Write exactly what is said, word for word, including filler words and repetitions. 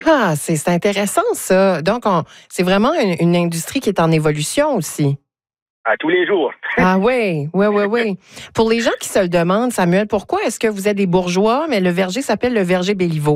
Ah, c'est c'est intéressant ça. Donc, on- c'est vraiment une, une industrie qui est en évolution aussi. À tous les jours. Ah oui, oui, oui, oui. Pour les gens qui se le demandent, Samuel, pourquoi est-ce que vous êtes des bourgeois, mais le verger s'appelle le verger Béliveau?